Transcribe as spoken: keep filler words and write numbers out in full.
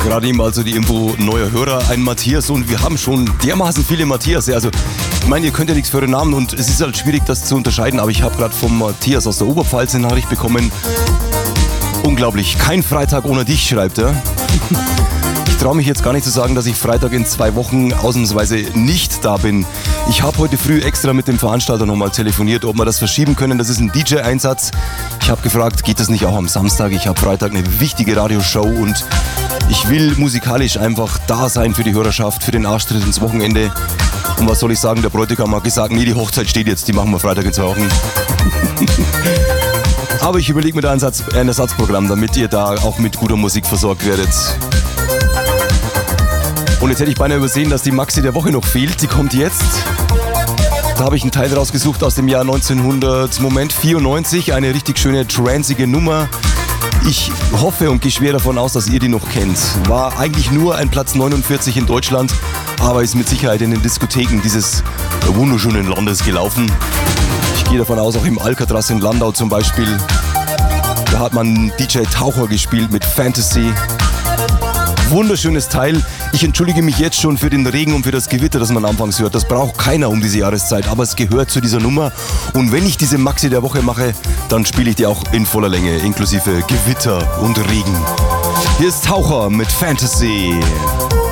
Gerade eben also die Info, neuer Hörer, ein Matthias, und wir haben schon dermaßen viele Matthias. Also ich meine, ihr könnt ja nichts für den Namen und es ist halt schwierig, das zu unterscheiden, aber ich habe gerade vom Matthias aus der Oberpfalz eine Nachricht bekommen. Unglaublich, kein Freitag ohne dich, schreibt er. Ich traue mich jetzt gar nicht zu sagen, dass ich Freitag in zwei Wochen ausnahmsweise nicht da bin. Ich habe heute früh extra mit dem Veranstalter nochmal telefoniert, ob wir das verschieben können. Das ist ein D J-Einsatz. Ich habe gefragt, geht das nicht auch am Samstag? Ich habe Freitag eine wichtige Radioshow und ich will musikalisch einfach da sein für die Hörerschaft, für den Arschtritt ins Wochenende. Und was soll ich sagen, der Bräutigam hat gesagt, nee, die Hochzeit steht jetzt, die machen wir Freitag in zwei Wochen. Aber ich überlege mir da ein, Satz, ein Ersatzprogramm, damit ihr da auch mit guter Musik versorgt werdet. Und jetzt hätte ich beinahe übersehen, dass die Maxi der Woche noch fehlt. Die kommt jetzt. Da habe ich einen Teil rausgesucht aus dem Jahr neunzehnhundert, Moment, vierundneunzig. Eine richtig schöne, transige Nummer. Ich hoffe und gehe schwer davon aus, dass ihr die noch kennt. War eigentlich nur ein Platz neunundvierzig in Deutschland, aber ist mit Sicherheit in den Diskotheken dieses wunderschönen Landes gelaufen. Ich gehe davon aus, auch im Alcatraz in Landau zum Beispiel. Da hat man D J Taucher gespielt mit Fantasy. Wunderschönes Teil. Ich entschuldige mich jetzt schon für den Regen und für das Gewitter, das man anfangs hört. Das braucht keiner um diese Jahreszeit, aber es gehört zu dieser Nummer. Und wenn ich diese Maxi der Woche mache, dann spiele ich die auch in voller Länge, inklusive Gewitter und Regen. Hier ist Taucher mit Fantasy.